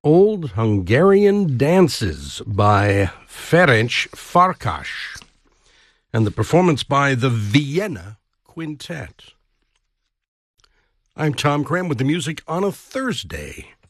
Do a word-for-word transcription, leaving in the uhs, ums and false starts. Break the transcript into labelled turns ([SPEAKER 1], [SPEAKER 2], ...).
[SPEAKER 1] Old Hungarian Dances by Ferenc Farkas, and the performance by the Vienna Quintet. I'm Tom Cram with the music on a Thursday.